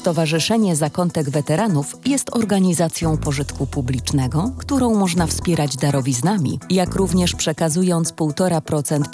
Stowarzyszenie Zakątek Weteranów jest organizacją pożytku publicznego, którą można wspierać darowiznami, jak również przekazując 1,5%